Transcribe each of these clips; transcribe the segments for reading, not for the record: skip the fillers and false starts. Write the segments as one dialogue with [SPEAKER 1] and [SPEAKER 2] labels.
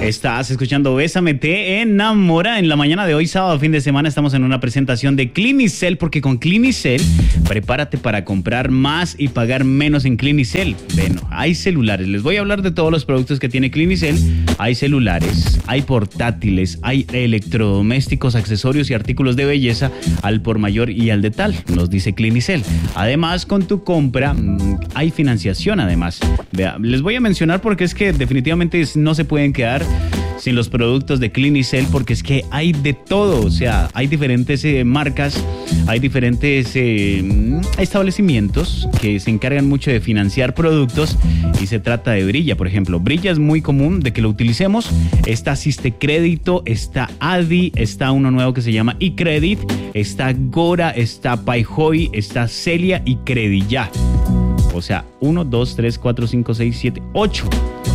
[SPEAKER 1] Estás escuchando Bésame, te enamora. En la mañana de hoy, sábado, fin de semana, estamos en una presentación de Clinicel, porque con Clinicel, prepárate para comprar más y pagar menos en Clinicel. Bueno, hay celulares. Les voy a hablar de todos los productos que tiene Clinicel. Hay celulares, hay portátiles, hay electrodomésticos, accesorios y artículos de belleza al por mayor y al de tal, nos dice Clinicel. Además, con tu compra, hay financiación además. Vea, les voy a mencionar porque es que definitivamente no se pueden quedar sin los productos de Clinicel, porque es que hay de todo. O sea, hay diferentes marcas, hay diferentes establecimientos que se encargan mucho de financiar productos, y se trata de Brilla, por ejemplo. Brilla es muy común de que lo utilicemos. Está Sistecrédito, está Adi, está uno nuevo que se llama iCredit, está Gora, está Payjoy, está Celia y Credilla. O sea, 1, 2, 3, 4, 5, 6, 7, 8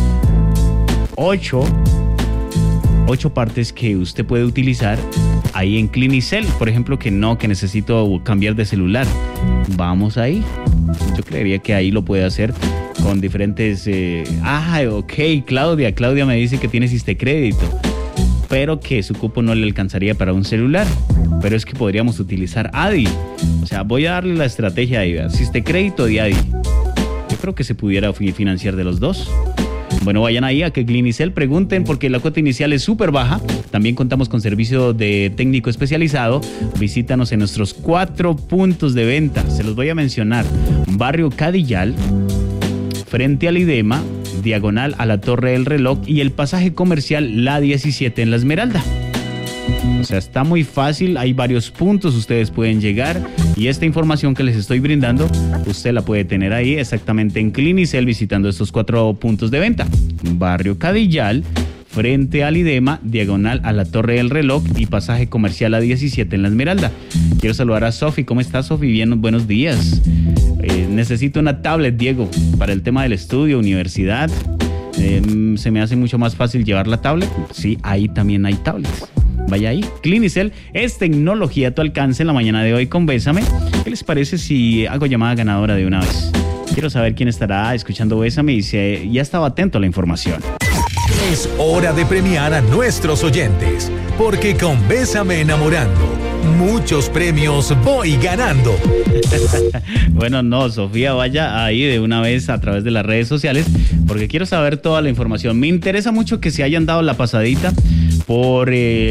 [SPEAKER 1] partes que usted puede utilizar ahí en Clinicel. Por ejemplo, que necesito cambiar de celular. Vamos ahí. Yo creería que ahí lo puede hacer con diferentes... ok, Claudia me dice que tiene Sistecrédito, pero que su cupo no le alcanzaría para un celular. Pero es que podríamos utilizar Adi. O sea, voy a darle la estrategia ahí. Sistecrédito y Adi. Yo creo que se pudiera financiar de los dos. Bueno, vayan ahí a que Clinicel pregunten, porque la cuota inicial es súper baja. También contamos con servicio de técnico especializado. Visítanos en nuestros 4 puntos de venta. Se los voy a mencionar: Barrio Cadillal, frente al IDEMA, diagonal a la Torre del Reloj, y el pasaje comercial La 17 en La Esmeralda. O sea, está muy fácil, hay varios puntos, ustedes pueden llegar, y esta información que les estoy brindando, usted la puede tener ahí exactamente en Clinicel, visitando estos 4 puntos de venta: Barrio Cadillal, frente al IDEMA, diagonal a la Torre del Reloj, y pasaje comercial La 17 en La Esmeralda. Quiero saludar a Sofi. ¿Cómo estás, Sofi? Bien, buenos días. Necesito una tablet, Diego, para el tema del estudio, universidad. Se me hace mucho más fácil llevar la tablet. Sí, ahí también hay tablets. Vaya ahí. Clinicel es tecnología a tu alcance en la mañana de hoy con Bésame. ¿Qué les parece si hago llamada ganadora de una vez? Quiero saber quién estará escuchando Bésame y si ya estaba atento a la información.
[SPEAKER 2] Es hora de premiar a nuestros oyentes, porque con Bésame enamorando, muchos premios voy ganando.
[SPEAKER 1] Bueno, no, Sofía, vaya ahí de una vez a través de las redes sociales, porque quiero saber toda la información. Me interesa mucho que se hayan dado la pasadita por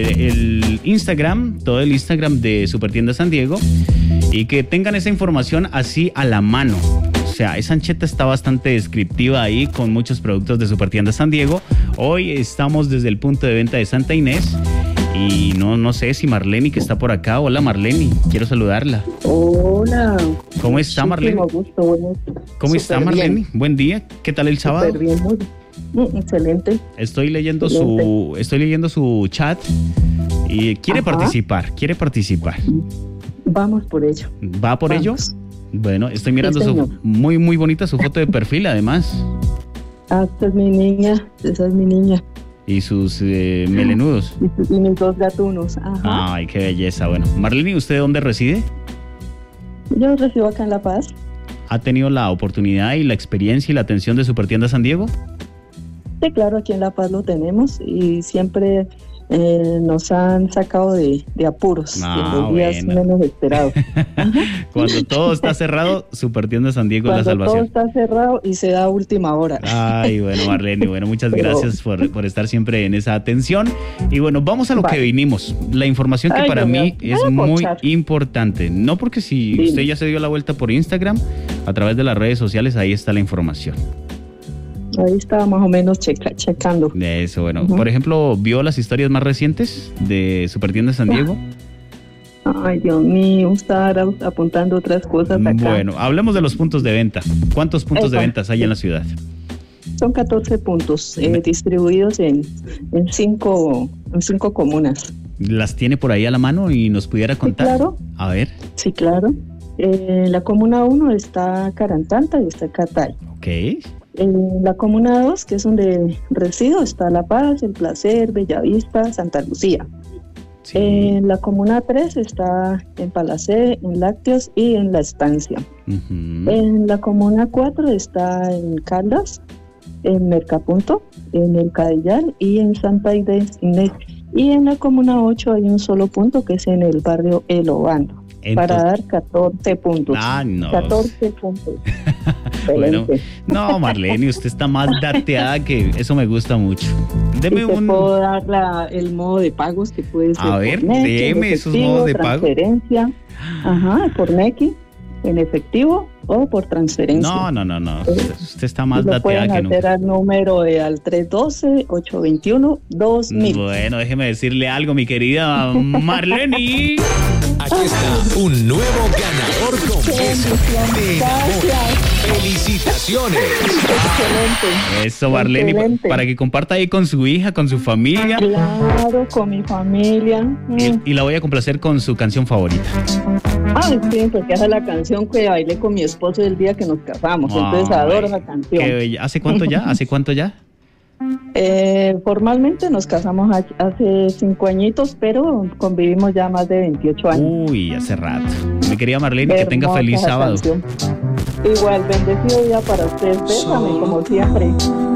[SPEAKER 1] el Instagram, todo el Instagram de Supertienda San Diego, y que tengan esa información así a la mano. O sea, esa ancheta está bastante descriptiva ahí, con muchos productos de Supertienda San Diego. Hoy estamos desde el punto de venta de Santa Inés, y no sé si Marleni, que está por acá. Hola, Marleni, quiero saludarla.
[SPEAKER 3] Hola.
[SPEAKER 1] ¿Cómo está, Marleni? ¿Cómo está, Marleni? Bien. Buen día. ¿Qué tal el sábado?
[SPEAKER 3] Súper bien, excelente.
[SPEAKER 1] Estoy leyendo su chat y quiere participar.
[SPEAKER 3] Vamos por ello.
[SPEAKER 1] ¿Va por ello? Bueno, estoy mirando muy bonita su foto de perfil, además.
[SPEAKER 3] Esa es mi niña.
[SPEAKER 1] Y sus melenudos.
[SPEAKER 3] Y mis 2 gatunos. Ajá.
[SPEAKER 1] Ay, qué belleza. Bueno, Marleni, ¿usted dónde reside?
[SPEAKER 3] Yo resido acá en La Paz.
[SPEAKER 1] ¿Ha tenido la oportunidad y la experiencia y la atención de Supertienda San Diego?
[SPEAKER 3] Sí, claro, aquí en La Paz lo tenemos, y siempre nos han sacado de apuros en los días menos esperados.
[SPEAKER 1] Cuando todo está cerrado, Supertienda San Diego es la salvación.
[SPEAKER 3] Cuando todo está cerrado y se da última hora.
[SPEAKER 1] Ay, bueno, Marleni, muchas gracias por estar siempre en esa atención. Y bueno, vamos a lo que vinimos. La información que para mí es muy importante. No porque si usted ya se dio la vuelta por Instagram, a través de las redes sociales, ahí está la información.
[SPEAKER 3] Ahí estaba más o menos checando.
[SPEAKER 1] Eso, bueno. Por ejemplo, ¿vio las historias más recientes de Supertienda San Diego?
[SPEAKER 3] Ay, Dios mío, estar apuntando otras cosas acá.
[SPEAKER 1] Bueno, hablemos de los puntos de venta. ¿Cuántos puntos de ventas hay en la ciudad?
[SPEAKER 3] Son 14 puntos distribuidos en 5 comunas.
[SPEAKER 1] ¿Las tiene por ahí a la mano y nos pudiera contar?
[SPEAKER 3] Sí, claro.
[SPEAKER 1] A ver.
[SPEAKER 3] Sí, claro. La comuna 1 está Carantanta y está Catay.
[SPEAKER 1] Ok.
[SPEAKER 3] En la comuna 2, que es donde resido, está La Paz, El Placer, Bellavista, Santa Lucía. Sí. En la comuna 3 está en Palacé, en Lácteos y en La Estancia. En la comuna 4 está en Caldas, en Mercapunto, en El Cadillal y en Santa Inés. Y en la Comuna 8 hay un solo punto que es en el barrio El Obando. Para dar 14 puntos.
[SPEAKER 1] Ah, no.
[SPEAKER 3] 14 puntos.
[SPEAKER 1] Bueno, no, Marlene, usted está más dateada que eso me gusta mucho.
[SPEAKER 3] Deme te puedo dar el modo de pagos que puede ser.
[SPEAKER 1] A ver, deme esos modos de pago.
[SPEAKER 3] Transferencia, por Nequi, en efectivo o por transferencia.
[SPEAKER 1] No. Usted está más dateada que nunca.
[SPEAKER 3] Pueden hacer al número al 312-821-2000.
[SPEAKER 2] Bueno, déjeme decirle algo, mi querida Marlene. Aquí está un nuevo ganador con Besa Me Enamora. ¡Felicitaciones!
[SPEAKER 3] Excelente.
[SPEAKER 1] Eso, Marlene, excelente. Para que comparta ahí con su hija, con su familia.
[SPEAKER 3] Claro, con mi familia.
[SPEAKER 1] Y la voy a complacer con su canción favorita.
[SPEAKER 3] Ay, sí, porque esa es la canción que bailé con mi esposo el día que nos casamos. Entonces adoro esa canción.
[SPEAKER 1] ¿Hace cuánto ya?
[SPEAKER 3] Formalmente nos casamos hace 5 añitos, pero convivimos ya más de 28 años.
[SPEAKER 1] Uy, hace rato. Mi querida Marlene, que tenga feliz sábado.
[SPEAKER 3] Igual, bendecido día para usted. Bésame como siempre.